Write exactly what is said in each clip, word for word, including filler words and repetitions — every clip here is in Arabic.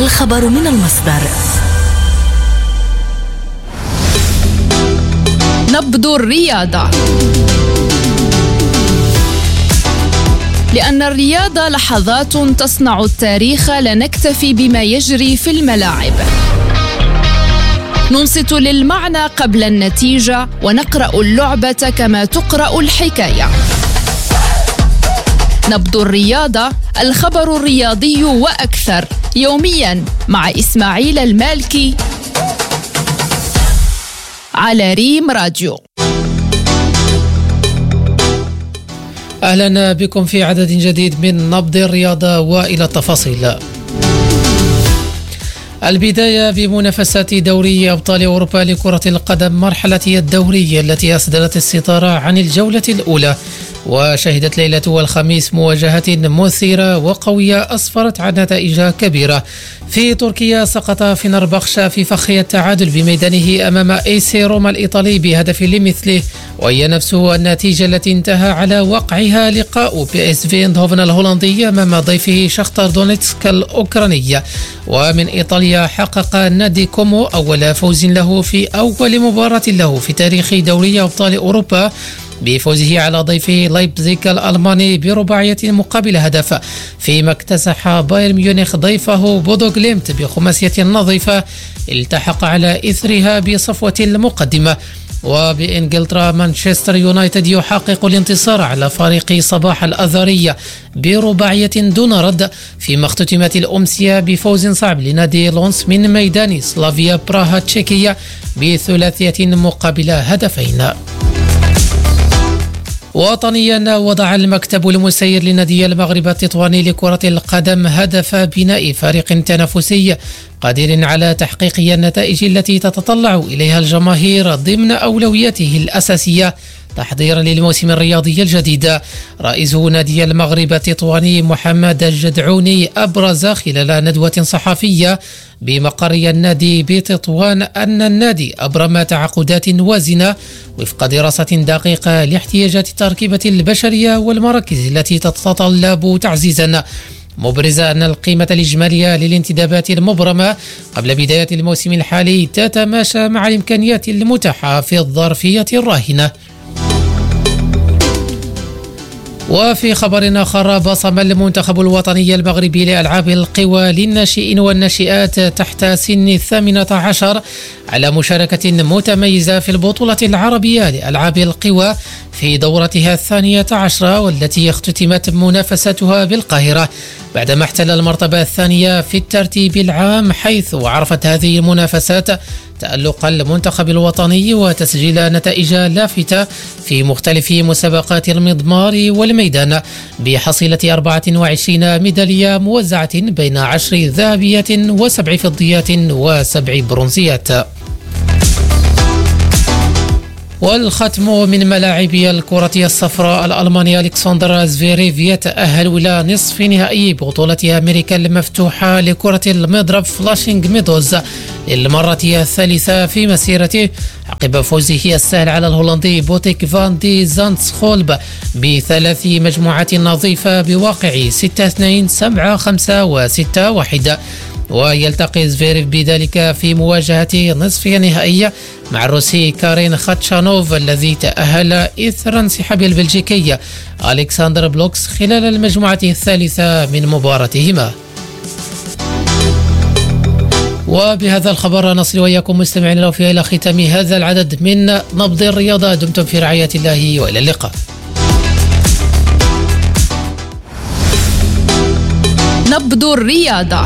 الخبر من المصدر. نبض الرياضة. لأن الرياضة لحظات تصنع التاريخ، لا نكتفي بما يجري في الملاعب. ننصت للمعنى قبل النتيجة، ونقرأ اللعبة كما تقرأ الحكاية. نبض الرياضة، الخبر الرياضي وأكثر، يومياً مع إسماعيل المالكي على ريم راديو. أهلا بكم في عدد جديد من نبض الرياضة، وإلى التفاصيل. البداية بمنافسات دوري أبطال أوروبا لكرة القدم، مرحلة الدوري التي أصدرت الستارة عن الجولة الأولى، وشهدت ليلة والخميس مواجهة مثيرة وقوية أسفرت عن نتائج كبيرة. في تركيا سقط فنربخش في فخ التعادل بميدانه أمام ايسي روما الإيطالي بهدف لمثله، وهي نفس النتيجة التي انتهى على وقعها لقاء بي اس في ايندهوفن الهولندي أمام ضيفه شختار دونيتسك الأوكراني. ومن إيطاليا حقق نادي كومو أول فوز له في أول مباراة له في تاريخ دوري أبطال أوروبا بفوزه على ضيفه لايبزيغ الألماني برباعية مقابل هدف، فيما اكتسح بايرن ميونخ ضيفه بودو غليمت بخماسية نظيفة التحق على إثرها بصفوة المقدمة. وبإنجلترا مانشستر يونايتد يحقق الانتصار على فريق صباح الأذرية برباعية دون رد، فيما اختتمت الأمسية بفوز صعب لنادي لونس من ميدان سلافيا براها التشيكية بثلاثية مقابل هدفين. وطنيا، وضع المكتب المسير لنادي المغرب التطواني لكرة القدم هدف بناء فريق تنافسي قادر على تحقيق النتائج التي تتطلع إليها الجماهير ضمن أولوياته الأساسية تحضيرا للموسم الرياضي الجديد. رئيس نادي المغرب التطواني محمد الجدعوني أبرز خلال ندوة صحفية بمقر النادي بتطوان أن النادي أبرم تعاقدات وازنة وفق دراسة دقيقة لاحتياجات التركيبة البشرية والمراكز التي تتطلب تعزيزا، مبرزة أن القيمة الإجمالية للانتدابات المبرمة قبل بداية الموسم الحالي تتماشى مع الإمكانيات المتاحة في الظرفية الراهنة. وفي خبر آخر، بصم المنتخب الوطني المغربي لألعاب القوى للناشئين والناشئات تحت سن الثامنة عشر على مشاركة متميزة في البطولة العربية لألعاب القوى في دورتها الثانية عشرة، والتي اختتمت منافستها بالقاهرة بعدما احتل المرتبة الثانية في الترتيب العام، حيث عرفت هذه المنافسات تألق المنتخب الوطني وتسجيل نتائج لافتة في مختلف مسابقات المضمار والميدان بحصيلة أربعة وعشرين ميدالية موزعة بين عشر ذهبيات وسبع فضيات وسبع برونزيات. والختم من ملاعب الكرة الصفراء، الألماني ألكسندر زفيريف يتأهل إلى نصف نهائي بطولة أمريكا المفتوحة لكرة المضرب فلاشينغ ميدوز للمرة الثالثة في مسيرته عقب فوزه السهل على الهولندي بوتيك فان دي زانتسخولب بثلاث مجموعات نظيفة بواقع ستة اثنين سبعة خمسة وستة واحد. ويلتقي زفيريف بذلك في مواجهة نصف نهائية مع الروسي كارين خاتشانوف الذي تأهل إثر انسحاب البلجيكي ألكسندر بلوكس خلال المجموعة الثالثة من مباراتهما. وبهذا الخبر نصل وإياكم مستمعين له في إلى ختام هذا العدد من نبض الرياضة. دمتم في رعاية الله وإلى اللقاء. نبض الرياضة.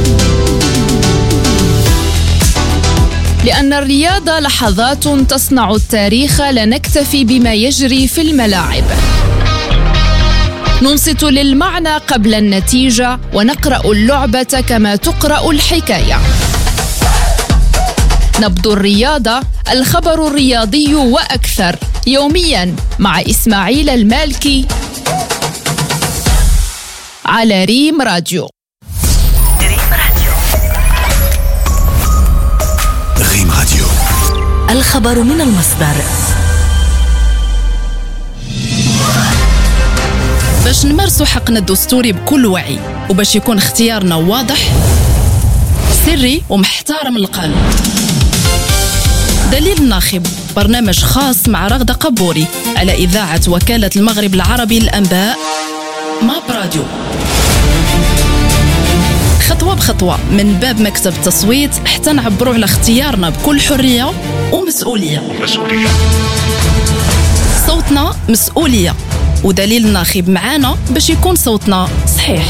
لأن الرياضة لحظات تصنع التاريخ، لا نكتفي بما يجري في الملاعب. ننصت للمعنى قبل النتيجة، ونقرأ اللعبة كما تقرأ الحكاية. نبض الرياضة، الخبر الرياضي وأكثر، يوميا مع إسماعيل المالكي على ريم راديو. ريم راديو، الخبر من المصدر. باش نمارسوا حقنا الدستوري بكل وعي وباش يكون اختيارنا واضح، سري ومحترم القانون. دليل الناخب، برنامج خاص مع رغدة قبوري على إذاعة وكالة المغرب العربي للأنباء ماب راديو. خطوة بخطوة من باب مكتب التصويت حتى نعبروا على اختيارنا بكل حرية ومسؤولية. مسؤولية. صوتنا مسؤولية، ودليل الناخب معانا باش يكون صوتنا صحيح.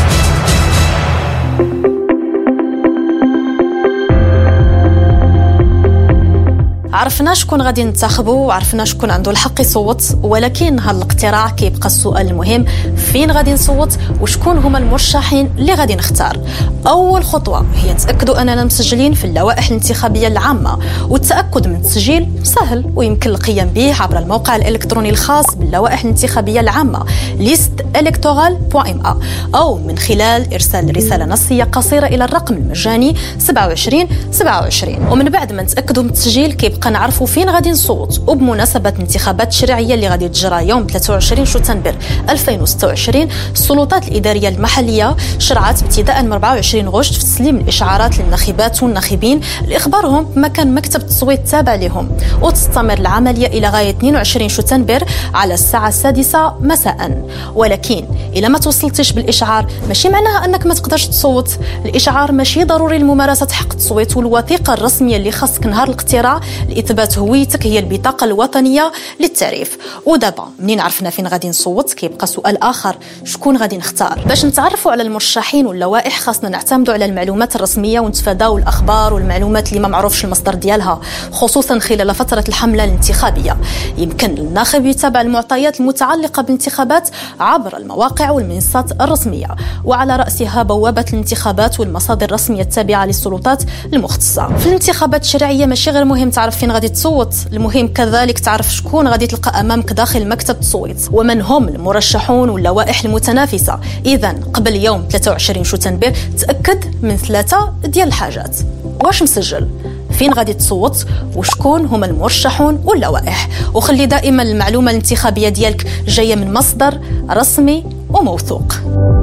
عرفنا شكون غادي ننتخبوا وعرفنا شكون عنده الحق يصوت، ولكن هذا الاقتراع كيبقى السؤال المهم: فين غادي نصوت وشكون هما المرشحين اللي غادي نختار؟ اول خطوه هي نتاكدوا اننا مسجلين في اللوائح الانتخابيه العامه، والتاكد من التسجيل سهل ويمكن القيام به عبر الموقع الالكتروني الخاص باللوائح الانتخابيه العامه ليست إلكتورال دوت إم إيه، او من خلال ارسال رساله نصيه قصيره الى الرقم المجاني سبعة وعشرين سبعة وعشرين. ومن بعد ما نتاكدوا من التسجيل كيبقى نعرفوا فين غادي نصوت. وبمناسبه الانتخابات التشريعيه اللي غادي تجرى يوم ثلاثة وعشرين شتنبر ألفين وستة وعشرين، السلطات الاداريه المحليه شرعت ابتداء من أربعة وعشرين غشت في تسليم الاشعارات للناخبات والناخبين لاخبارهم بمكان مكتب التصويت تابع لهم، وتستمر العمليه الى غايه اثنين وعشرين شتنبر على الساعه السادسة مساء. ولكن الا ما توصلتش بالاشعار ماشي معناها انك ما تقدرش تصوت. الاشعار ماشي ضروري لممارسه حق التصويت، والوثيقه الرسميه اللي خاصك نهار الاقتراع لإثبات هويتك هي البطاقة الوطنية للتعريف. ودابا منين عرفنا فين غادي نصوت كيبقى سؤال آخر: شكون غادي نختار؟ باش نتعرفوا على المرشحين واللوائح خاصنا نعتمدوا على المعلومات الرسمية ونتفاداو الأخبار والمعلومات اللي ما معروفش المصدر ديالها، خصوصا خلال فترة الحملة الانتخابية. يمكن للناخب يتابع المعطيات المتعلقة بالانتخابات عبر المواقع والمنصات الرسمية، وعلى رأسها بوابة الانتخابات والمصادر الرسمية التابعة للسلطات المختصة. في الانتخابات الشرعية ماشي غير مهم تعرف فين غادي تصوت، المهم كذلك تعرف شكون غادي تلقى امامك داخل مكتب التصويت ومن هم المرشحون واللوائح المتنافسه. اذا قبل يوم ثلاثة وعشرين شتنبر تاكد من ثلاثه ديال الحاجات: واش مسجل، فين غادي تصوت، وشكون هما المرشحون واللوائح. وخلي دائما المعلومه الانتخابيه ديالك جايه من مصدر رسمي وموثوق.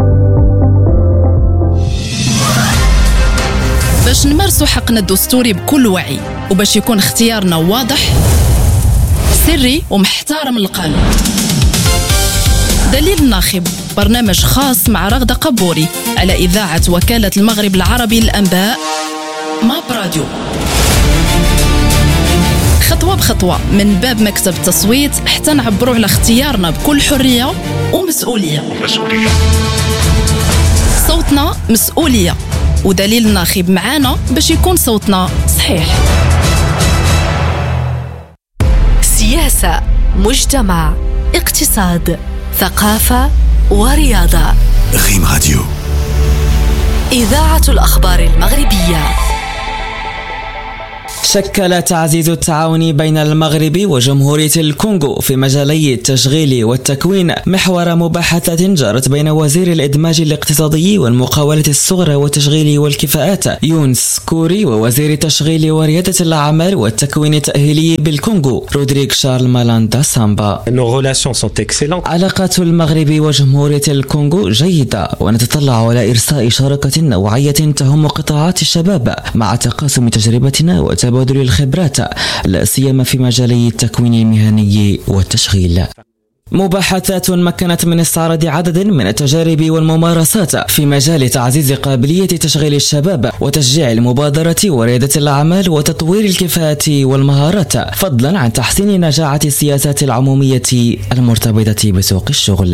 باش نمارسوا حقنا الدستوري بكل وعي وباش يكون اختيارنا واضح سري ومحترم القانون. دليل الناخب، برنامج خاص مع رغدة قبوري على إذاعة وكالة المغرب العربي للأنباء ماب راديو. خطوة بخطوة من باب مكتب التصويت حتى نعبروا على اختيارنا بكل حرية ومسؤولية. مسؤولية. صوتنا مسؤولية، ودليل الناخب معانا باش يكون صوتنا صحيح. سياسة، مجتمع، اقتصاد، ثقافة ورياضة. غيم راديو، إذاعة الأخبار المغربية. شكل تعزيز التعاون بين المغرب وجمهورية الكونغو في مجالي التشغيل والتكوين محور مباحثات جرت بين وزير الإدماج الاقتصادي والمقاولة الصغرى والتشغيل والكفاءات يونس كوري ووزير التشغيل وريادة الأعمال والتكوين التأهيلي بالكونغو رودريك شارل مالاندا سامبا. علاقات المغرب وجمهورية الكونغو جيدة، ونتطلع على إرساء شراكة نوعية تهم قطاعات الشباب مع تقاسم تجربتنا وتبادل تبادل الخبرات لا سيما في مجالي التكوين المهني والتشغيل. مباحثات مكنت من استعراض عدد من التجارب والممارسات في مجال تعزيز قابلية تشغيل الشباب وتشجيع المبادرة وريادة الأعمال وتطوير الكفاءات والمهارات، فضلا عن تحسين نجاعة السياسات العمومية المرتبطة بسوق الشغل.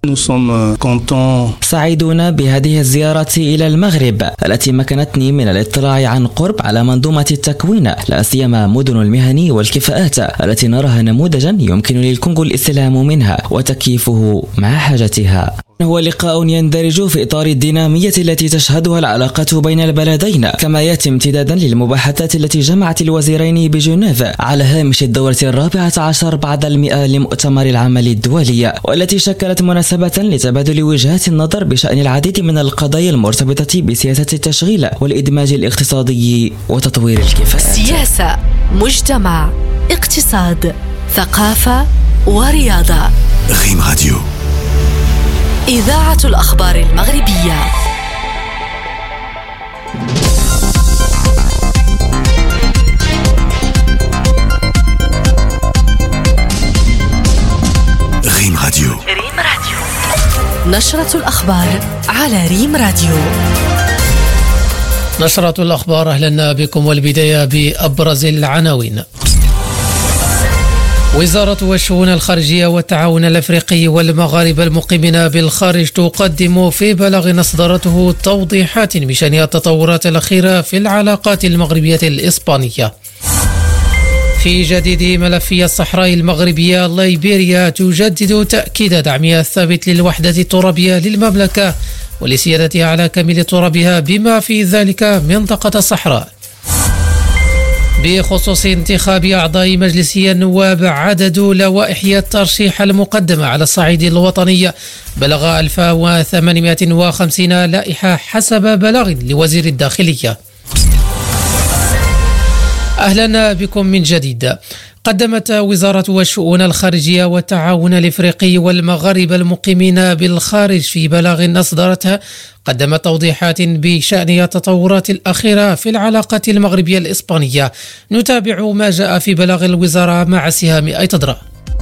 سعيدون بهذه الزيارة إلى المغرب التي مكنتني من الاطلاع عن قرب على منظومة التكوين لا سيما مدن المهن والكفاءات التي نراها نموذجا يمكن للكونغو الاستلهام منها وتكييفه مع حاجتها. هو لقاء يندرج في إطار الدينامية التي تشهدها العلاقات بين البلدين، كما يأتي امتدادا للمباحثات التي جمعت الوزيرين بجنيف على هامش الدورة الرابعة عشر بعد المئة لمؤتمر العمل الدولي، والتي شكلت مناسبة لتبادل وجهات النظر بشأن العديد من القضايا المرتبطة بسياسة التشغيل والإدماج الاقتصادي وتطوير الكفاءات. سياسة، مجتمع، اقتصاد، ثقافة ورياضة. غيم راديو، إذاعة الأخبار المغربية. ريم راديو. نشرة الأخبار على ريم راديو. نشرة الأخبار، أهلا بكم، والبداية بأبرز العناوين. وزارة الشؤون الخارجية والتعاون الأفريقي والمغاربة المقيمين بالخارج تقدم في بلاغ أصدرته توضيحات بشأن التطورات الأخيرة في العلاقات المغربية الإسبانية. في جديد ملف الصحراء المغربية، ليبيريا تجدد تأكيد دعمها الثابت للوحدة الترابية للمملكة ولسيادتها على كامل ترابها بما في ذلك منطقة الصحراء. بخصوص انتخاب أعضاء مجلس النواب، عدد لوائح الترشيح المقدمة على الصعيد الوطني بلغ ألف وثمانمائة وخمسين لائحة حسب بلاغ لوزير الداخلية. أهلا بكم من جديد. قدمت وزارة الشؤون الخارجية والتعاون الإفريقي والمغاربة المقيمين بالخارج في بلاغ أصدرتها قدمت توضيحات بشأن التطورات الأخيرة في العلاقات المغربية الإسبانية. نتابع ما جاء في بلاغ الوزارة مع سهام أيتدرا.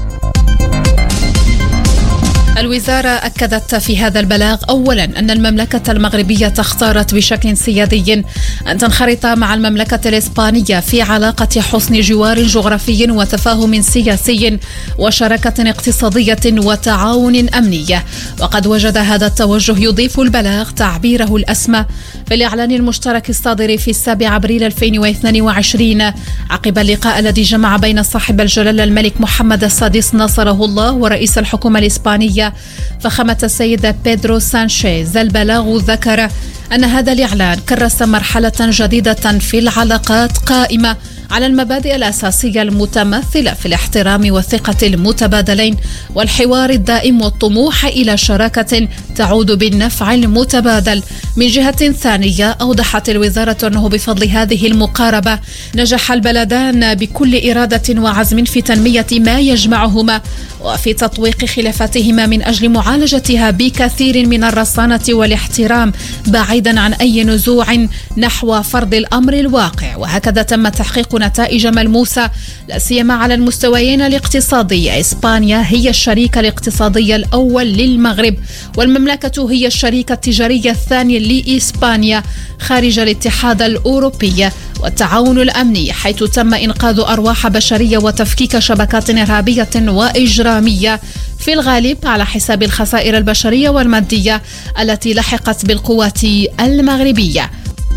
الوزارة أكدت في هذا البلاغ أولا أن المملكة المغربية اختارت بشكل سيادي أن تنخرط مع المملكة الإسبانية في علاقة حسن جوار جغرافي وتفاهم سياسي وشراكة اقتصادية وتعاون أمني. وقد وجد هذا التوجه، يضيف البلاغ، تعبيره الأسمى في الإعلان المشترك الصادر في السابع أبريل ألفين واثنين وعشرين عقب اللقاء الذي جمع بين صاحب الجلالة الملك محمد السادس نصره الله ورئيس الحكومة الإسبانية فخامة السيد بيدرو سانشيز. البلاغ ذكر أن هذا الإعلان كرس مرحلة جديدة في العلاقات قائمة على المبادئ الأساسية المتمثلة في الاحترام والثقة المتبادلين والحوار الدائم والطموح إلى شراكة تعود بالنفع المتبادل. من جهة ثانية، أوضحت الوزارة أنه بفضل هذه المقاربة نجح البلدان بكل إرادة وعزم في تنمية ما يجمعهما وفي تطويق خلافاتهما من أجل معالجتها بكثير من الرصانة والاحترام بعيدا عن أي نزوع نحو فرض الأمر الواقع. وهكذا تم تحقيق نتائج ملموسة لا سيما على المستويين الاقتصادي. إسبانيا هي الشريك الاقتصادي الأول للمغرب، والمملكة هي الشريك التجاري الثاني لإسبانيا خارج الاتحاد الأوروبي. والتعاون الأمني، حيث تم إنقاذ أرواح بشرية وتفكيك شبكات إرهابية وإجرامية في الغالب على حساب الخسائر البشرية والمادية التي لحقت بالقوات المغربية.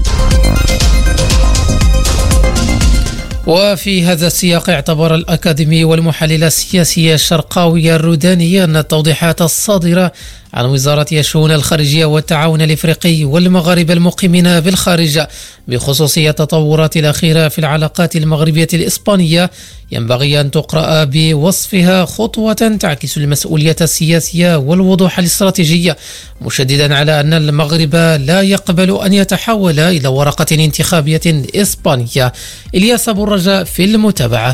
وفي هذا السياق، اعتبر الأكاديمي والمحلل السياسي الشرقاوي الروداني أن التوضيحات الصادرة عن وزارة الشؤون الخارجية والتعاون الإفريقي والمغاربة المقيمين بالخارج بخصوص التطورات الأخيرة في العلاقات المغربية الإسبانية ينبغي أن تقرأ بوصفها خطوة تعكس المسؤولية السياسية والوضوح الاستراتيجي، مشددا على أن المغرب لا يقبل أن يتحول إلى ورقة انتخابية إسبانية. إلياس أبو الرجاء في المتابعة.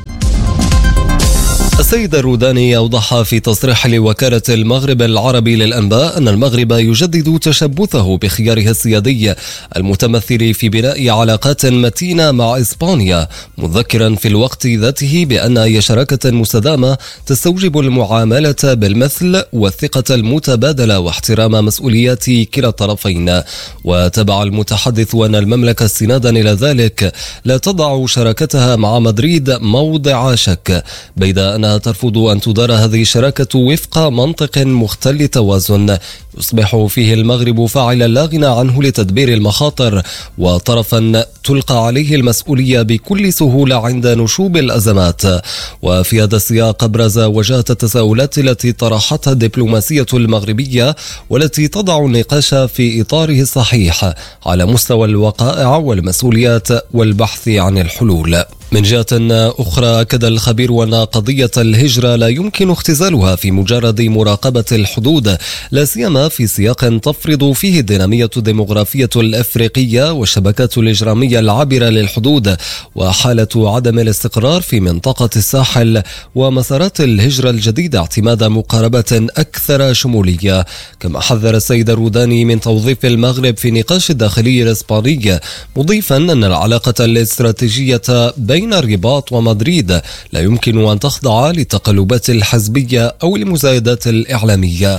السيد الروداني أوضح في تصريح لوكالة المغرب العربي للأنباء أن المغرب يجدد تشبثه بخياره السيادي المتمثل في بناء علاقات متينة مع إسبانيا، مذكرا في الوقت ذاته بأن أي شراكة مستدامة تستوجب المعاملة بالمثل والثقة المتبادلة واحترام مسؤوليات كلا الطرفين. وتبع المتحدث أن المملكة استنادا إلى ذلك لا تضع شراكتها مع مدريد موضع شك، بيد أن ترفض أن تدار هذه الشراكة وفق منطق مختل توازن يصبح فيه المغرب فاعلا لا غنى عنه لتدبير المخاطر وطرفا تلقى عليه المسؤولية بكل سهولة عند نشوب الأزمات. وفي هذا السياق أبرز وجهة التساؤلات التي طرحتها الدبلوماسية المغربية والتي تضع النقاش في إطاره الصحيح على مستوى الوقائع والمسؤوليات والبحث عن الحلول. من جهة أخرى، أكد الخبير أن قضية الهجرة لا يمكن اختزالها في مجرد مراقبة الحدود، لا سيما في سياق تفرض فيه الدينامية الديمغرافية الأفريقية والشبكات الإجرامية العابرة للحدود وحالة عدم الاستقرار في منطقة الساحل ومسارات الهجرة الجديدة اعتماد مقاربة أكثر شمولية. كما حذر السيد الروداني من توظيف المغرب في نقاش الداخلي الإسباني، مضيفا أن العلاقة الاستراتيجية بين بين الرباط ومدريد لا يمكن أن تخضع للتقلبات الحزبية أو المزايدات الإعلامية.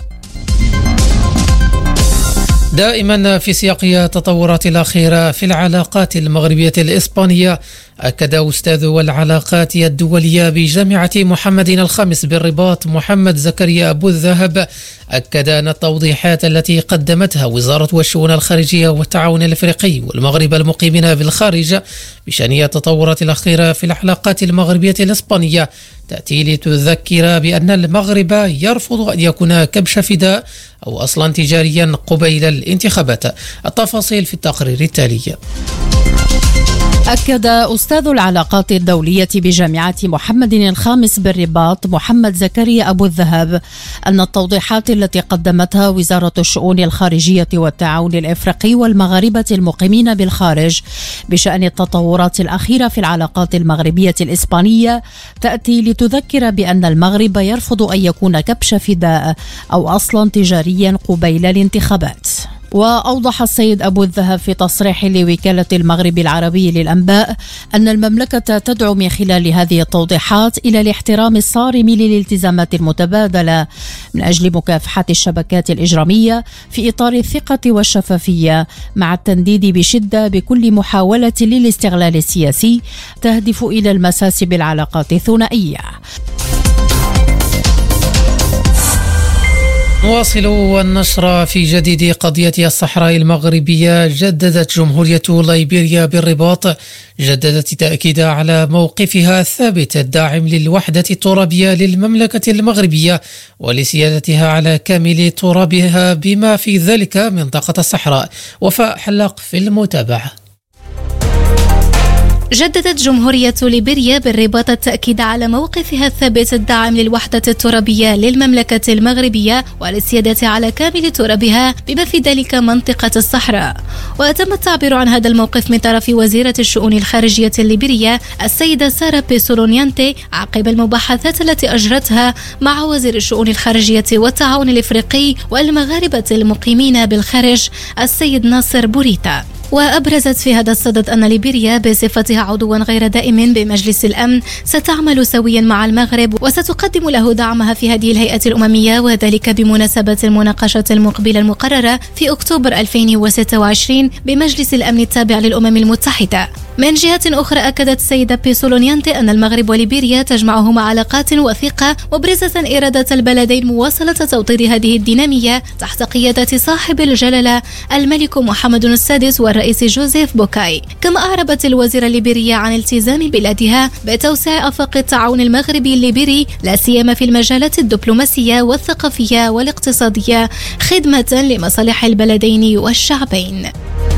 دائما في سياق التطورات الأخيرة في العلاقات المغربية الإسبانية، أكد أستاذ العلاقات الدولية بجامعة محمد الخامس بالرباط محمد زكريا أبو الذهب أكد أن التوضيحات التي قدمتها وزارة الشؤون الخارجية والتعاون الأفريقي والمغرب المقيمين بالخارج بشأن التطورات الأخيرة في العلاقات المغربية الإسبانية تأتي لتذكر بأن المغرب يرفض أن يكون كبش فداء أو أصلا تجاريا قبيل الانتخابات. التفاصيل في التقرير التالي. أكد أستاذ العلاقات الدولية بجامعة محمد الخامس بالرباط محمد زكريا أبو الذهب أن التوضيحات التي قدمتها وزارة الشؤون الخارجية والتعاون الأفريقي والمغاربة المقيمين بالخارج بشأن التطورات الأخيرة في العلاقات المغربية الإسبانية تأتي لتذكر بأن المغرب يرفض أن يكون كبش فداء أو أصلا تجاريا قبيل الانتخابات. وأوضح السيد أبو الذهب في تصريح لوكالة المغرب العربي للأنباء أن المملكة تدعو من خلال هذه التوضيحات إلى الاحترام الصارم للالتزامات المتبادلة من أجل مكافحة الشبكات الإجرامية في إطار الثقة والشفافية، مع التنديد بشدة بكل محاولة للاستغلال السياسي تهدف إلى المساس بالعلاقات الثنائية. نواصل النشر في جديد قضية الصحراء المغربية. جددت جمهورية ليبيريا بالرباط جددت التأكيد على موقفها الثابت الداعم للوحدة الترابية للمملكة المغربية ولسيادتها على كامل ترابها بما في ذلك منطقة الصحراء. وفاء حلاق في المتابعة. جددت جمهورية ليبيريا بالرباط التأكيد على موقفها الثابت الداعم للوحدة الترابية للمملكة المغربية وللسيادة على كامل ترابها بما في ذلك منطقة الصحراء. وتم التعبير عن هذا الموقف من طرف وزيرة الشؤون الخارجية الليبيرية السيدة سارة بيسولونيانتي عقب المباحثات التي أجرتها مع وزير الشؤون الخارجية والتعاون الأفريقي والمغاربة المقيمين بالخارج السيد ناصر بوريتا. وأبرزت في هذا الصدد أن ليبيريا بصفتها عضوا غير دائم بمجلس الأمن ستعمل سويا مع المغرب وستقدم له دعمها في هذه الهيئة الأممية، وذلك بمناسبة المناقشة المقبلة المقررة في أكتوبر ألفين وستة وعشرين بمجلس الأمن التابع للأمم المتحدة. من جهة أخرى أكدت السيدة بيسولونيانتي أن المغرب وليبيريا تجمعهما علاقات وثيقة، مبرزة إرادة البلدين مواصلة توطيد هذه الدينامية تحت قيادة صاحب الجلالة الملك محمد السادس والرئيس جوزيف بوكاي. كما أعربت الوزيرة الليبيرية عن التزام بلادها بتوسيع آفاق التعاون المغربي الليبيري لا سيما في المجالات الدبلوماسية والثقافية والاقتصادية خدمة لمصالح البلدين والشعبين.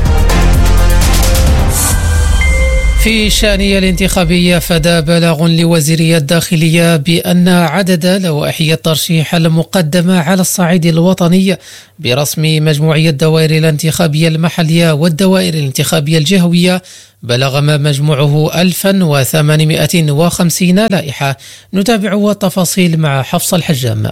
في شأن الانتخابية فدا بلاغ لوزيرية الداخلية بأن عدد لوائح الترشيح المقدمة على الصعيد الوطني برسم مجموعي الدوائر الانتخابية المحلية والدوائر الانتخابية الجهوية بلغ ما مجموعه ألف وثمانمائة وخمسين لائحة. نتابع التفاصيل مع حفص الحجام.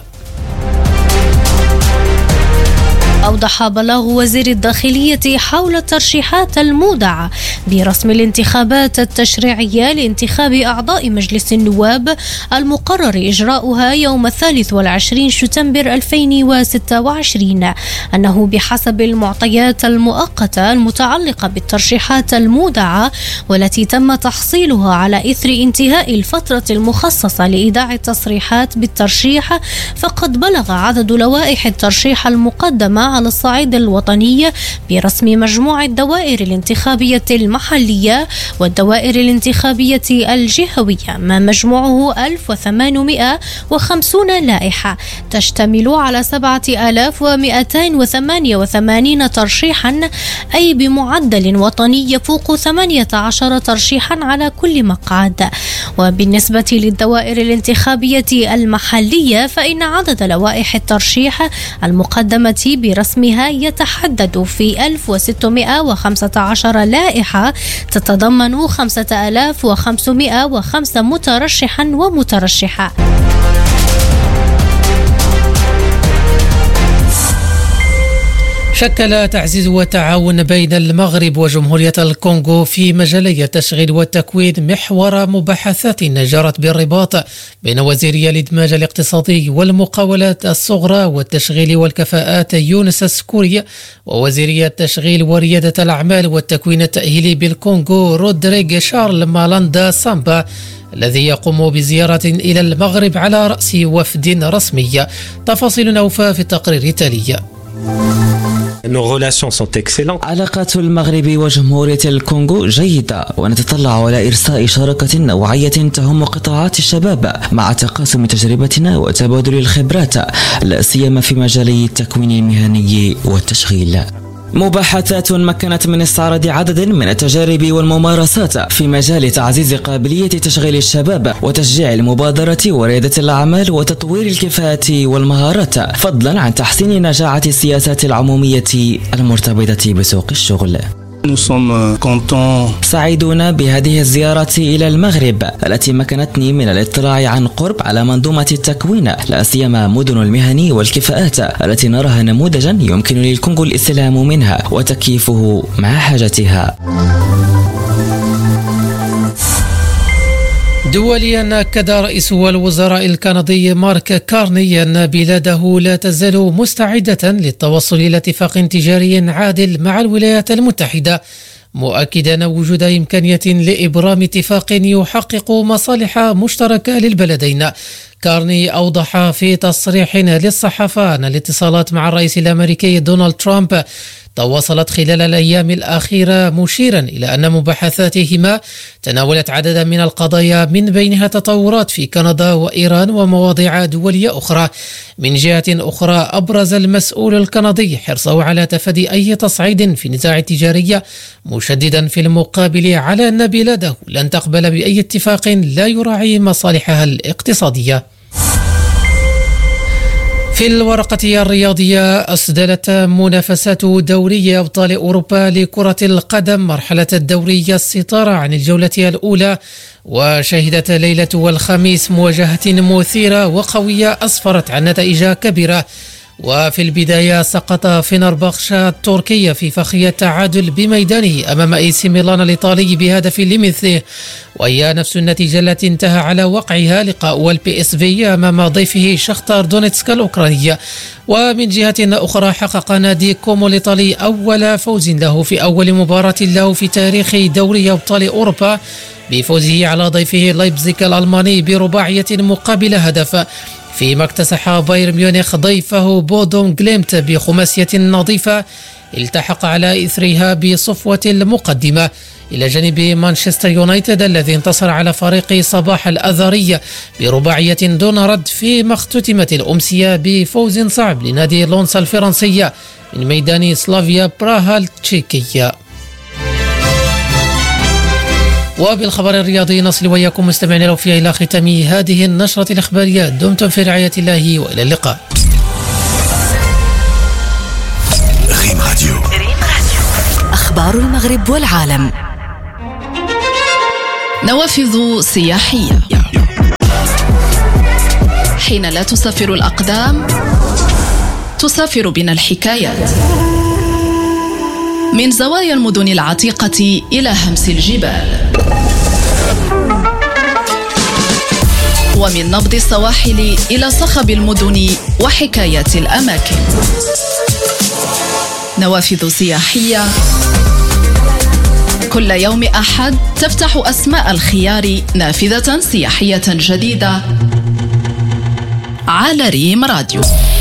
أوضح بلاغ وزير الداخلية حول الترشيحات المودعة برسم الانتخابات التشريعية لانتخاب أعضاء مجلس النواب المقرر إجراؤها يوم الثالث والعشرين شتنبر ألفين وستة وعشرين أنه بحسب المعطيات المؤقتة المتعلقة بالترشيحات المودعة والتي تم تحصيلها على إثر انتهاء الفترة المخصصة لإيداع التصريحات بالترشيح، فقد بلغ عدد لوائح الترشيح المقدمة على الصعيد الوطني برسم مجموع الدوائر الانتخابية المحلية والدوائر الانتخابية الجهوية ما مجموعه ألف وثمانمائة وخمسين لائحة تشتمل على سبعة آلاف ومئتين وثمانية وثمانين ترشيحا، أي بمعدل وطني يفوق ثمانية عشر ترشيحا على كل مقعد. وبالنسبة للدوائر الانتخابية المحلية فإن عدد لوائح الترشيح المقدمة برسمها يتحدد في ألف وستمائة وخمسة عشر لائحة تتضمن خمسة آلاف وخمسمائة وخمسة مترشحا ومترشحة. شكل تعزيز والتعاون بين المغرب وجمهورية الكونغو في مجالي التشغيل والتكوين محور مباحثات جرت بالرباط بين وزيري الإدماج الاقتصادي والمقاولات الصغرى والتشغيل والكفاءات يونس السكوري ووزيري التشغيل وريادة الأعمال والتكوين التأهيلي بالكونغو رودريغ شارل مالاندا سامبا الذي يقوم بزيارة إلى المغرب على رأس وفد رسمي. تفاصيل أوفى في التقرير التالي. علاقات المغرب وجمهورية الكونغو جيدة، ونتطلع على إرساء شراكة نوعية تهم قطاعات الشباب مع تقاسم تجربتنا وتبادل الخبرات، لا سيما في مجالي التكوين المهني والتشغيل. مباحثات مكنت من استعراض عدد من التجارب والممارسات في مجال تعزيز قابلية تشغيل الشباب وتشجيع المبادرة وريادة الأعمال وتطوير الكفاءات والمهارات، فضلا عن تحسين نجاعة السياسات العمومية المرتبطة بسوق الشغل. سعيدون بهذه الزيارة إلى المغرب التي مكنتني من الاطلاع عن قرب على منظومة التكوين، لا سيما مدن المهن والكفاءات التي نراها نموذجا يمكن للكونغو الاستلهام منها وتكييفه مع حاجتها. دوليا أكد رئيس الوزراء الكندي مارك كارني أن بلاده لا تزال مستعدة للتوصل إلى اتفاق تجاري عادل مع الولايات المتحدة، مؤكدا وجود إمكانية لإبرام اتفاق يحقق مصالح مشتركة للبلدين. كارني أوضح في تصريح للصحافة أن الاتصالات مع الرئيس الأمريكي دونالد ترامب تواصلت خلال الأيام الأخيرة، مشيرا إلى أن مباحثاتهما تناولت عددا من القضايا من بينها تطورات في كندا وإيران ومواضيع دولية أخرى. من جهة أخرى أبرز المسؤول الكندي حرصه على تفادي أي تصعيد في النزاع التجاري، مشددا في المقابل على أن بلاده لن تقبل بأي اتفاق لا يراعي مصالحها الاقتصادية. في الورقة الرياضية، أسدلت منافسات دوري أبطال أوروبا لكرة القدم مرحلة الدوري الستارة عن الجولة الأولى، وشهدت ليلة والخميس مواجهة مثيرة وقوية أسفرت عن نتائج كبيرة. وفي البداية سقط فينرباخشة التركية في فخ التعادل بميدانه أمام اي سي ميلان الإيطالي بهدف لمثله، وهي نفس النتيجة التي انتهى على وقعها لقاء البي اس في أمام ضيفه شختار دونيتسك الأوكراني. ومن جهة أخرى حقق نادي كومو الإيطالي أول فوز له في أول مباراة له في تاريخ دوري أبطال أوروبا بفوزه على ضيفه لايبزيغ الألماني برباعية مقابل هدف، فيما اكتسح بايرن ميونخ ضيفه بودو جليمت بخماسية نظيفة التحق على إثرها بصفوة المقدمة، إلى جانب مانشستر يونايتد الذي انتصر على فريق صباح الأذري برباعية دون رد، فيما اختتمت الأمسية بفوز صعب لنادي لونس الفرنسية من ميدان سلافيا براها التشيكية. وبالخبر الرياضي نصل وياكم مستمعين الأوفياء إلى ختام هذه النشرة الإخبارية. دمتم في رعاية الله وإلى اللقاء. ريم راديو، أخبار المغرب والعالم. نوافذ سياحية. حين لا تسافر الأقدام تسافر بنا الحكايات، من زوايا المدن العتيقة إلى همس الجبال، ومن نبض السواحل إلى صخب المدن وحكايات الأماكن. نوافذ سياحية كل يوم أحد تفتح أسماء الخيار نافذة سياحية جديدة على ريم راديو.